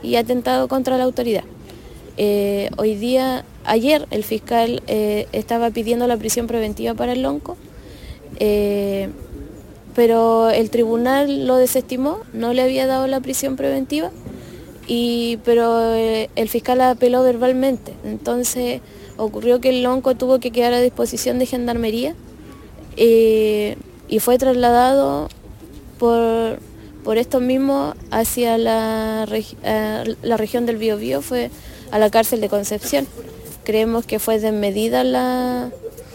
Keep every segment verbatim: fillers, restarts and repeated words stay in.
y atentado contra la autoridad. Eh, hoy día, ayer el fiscal eh, estaba pidiendo la prisión preventiva para el Lonco, eh, pero el tribunal lo desestimó, no le había dado la prisión preventiva, y, pero eh, el fiscal apeló verbalmente. Entonces ocurrió que el Lonco tuvo que quedar a disposición de Gendarmería eh, y fue trasladado por, por estos mismos hacia la, eh, la región del Biobío, fue a la cárcel de Concepción. Creemos que fue desmedida la,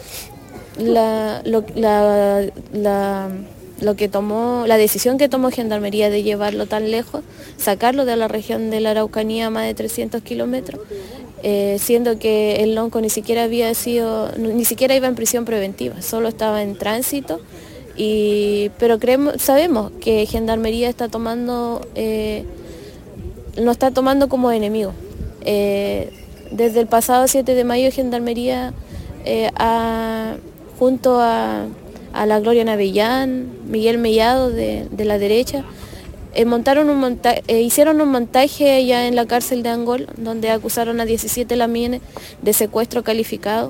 la, lo, la, la, lo que tomó, la decisión que tomó Gendarmería de llevarlo tan lejos, sacarlo de la región de la Araucanía a más de trescientos kilómetros, eh, siendo que el Lonco ni siquiera había sido, ni siquiera iba en prisión preventiva, solo estaba en tránsito. Y, pero creemos, sabemos que Gendarmería está tomando, eh, lo está tomando como enemigo. Eh, desde el pasado siete de mayo Gendarmería, eh, ha, junto a, a la Gloria Navellán, Miguel Mellado de, de la derecha, eh, montaron un monta eh, hicieron un montaje allá en la cárcel de Angol, donde acusaron a diecisiete lamienes de secuestro calificado.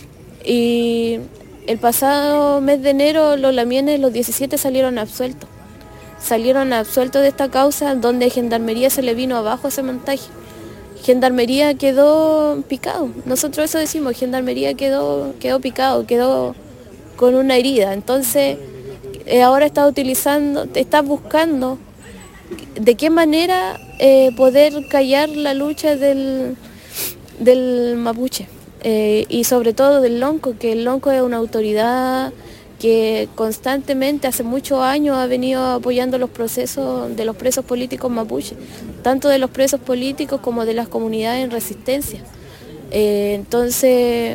Y el pasado mes de enero los lamienes, los diecisiete, salieron absueltos. Salieron absueltos de esta causa, donde Gendarmería se le vino abajo ese montaje. Gendarmería quedó picado, nosotros eso decimos, Gendarmería quedó, quedó picado, quedó con una herida. Entonces eh, ahora está utilizando, está buscando de qué manera eh, poder callar la lucha del, del mapuche. Eh, y sobre todo del Lonco, que el Lonco es una autoridad que constantemente, hace muchos años, ha venido apoyando los procesos de los presos políticos mapuches, tanto de los presos políticos como de las comunidades en resistencia. Eh, entonces,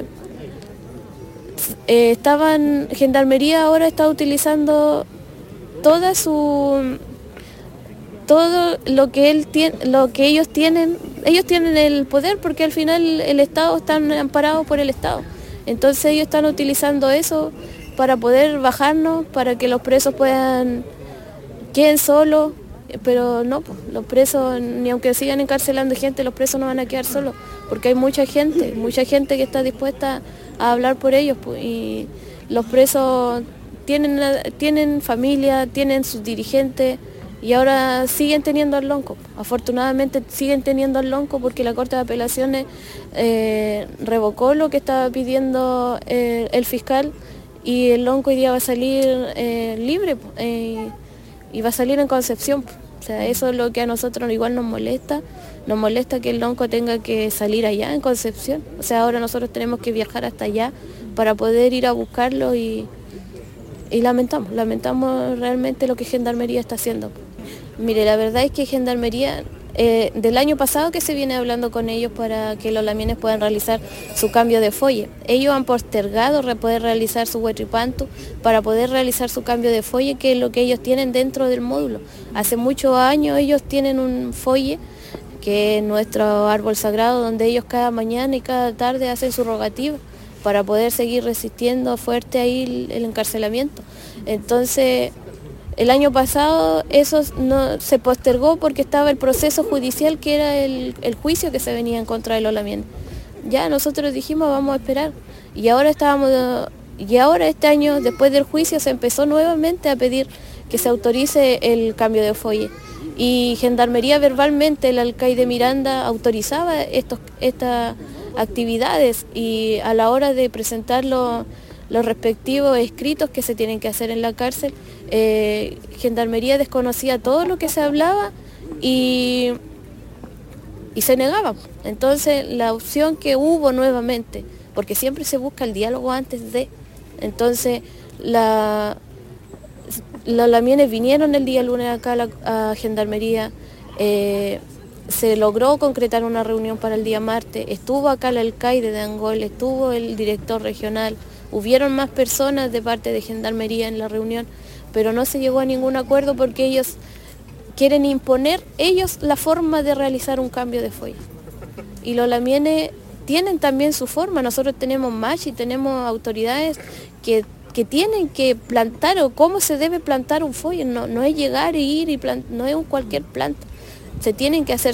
eh, estaban, Gendarmería ahora está utilizando toda su... todo lo que él tiene, lo que ellos tienen, ellos tienen el poder porque al final el Estado están amparados por el Estado. Entonces ellos están utilizando eso para poder bajarnos, para que los presos puedan queden solos, pero no, los presos, ni aunque sigan encarcelando gente, los presos no van a quedar solos, porque hay mucha gente, mucha gente que está dispuesta a hablar por ellos, y los presos tienen, tienen familia, tienen sus dirigentes. Y ahora siguen teniendo al Lonco, afortunadamente siguen teniendo al Lonco porque la Corte de Apelaciones eh, revocó lo que estaba pidiendo eh, el fiscal, y el Lonco hoy día va a salir eh, libre eh, y va a salir en Concepción. O sea, eso es lo que a nosotros igual nos molesta, nos molesta que el Lonco tenga que salir allá en Concepción. O sea, ahora nosotros tenemos que viajar hasta allá para poder ir a buscarlo y, y lamentamos, lamentamos realmente lo que Gendarmería está haciendo. Mire, la verdad es que Gendarmería, eh, del año pasado que se viene hablando con ellos para que los lamienes puedan realizar su cambio de folle. Ellos han postergado poder realizar su huetripantu para poder realizar su cambio de folle, que es lo que ellos tienen dentro del módulo. Hace muchos años ellos tienen un folle, que es nuestro árbol sagrado, donde ellos cada mañana y cada tarde hacen su rogativa para poder seguir resistiendo fuerte ahí el, el encarcelamiento. Entonces, el año pasado eso no, se postergó porque estaba el proceso judicial, que era el, el juicio que se venía en contra de los lamienes. Ya nosotros dijimos vamos a esperar, y ahora estábamos y ahora este año, después del juicio, se empezó nuevamente a pedir que se autorice el cambio de folle, y Gendarmería verbalmente, el alcaide Miranda, autorizaba estos, estas actividades, y a la hora de presentarlo los respectivos escritos que se tienen que hacer en la cárcel, eh, Gendarmería desconocía todo lo que se hablaba y, y se negaba. Entonces la opción que hubo nuevamente, porque siempre se busca el diálogo antes de, entonces la, los lamienes vinieron el día lunes acá a, la, a Gendarmería, eh, se logró concretar una reunión para el día martes, estuvo acá el alcaide de Angol, estuvo el director regional, hubieron más personas de parte de Gendarmería en la reunión, pero no se llegó a ningún acuerdo porque ellos quieren imponer ellos la forma de realizar un cambio de folla. Y los lamienes tienen también su forma, nosotros tenemos match y tenemos autoridades que, que tienen que plantar, o cómo se debe plantar un folla, no, no es llegar e ir y plantar, no es un cualquier planta, se tienen que hacer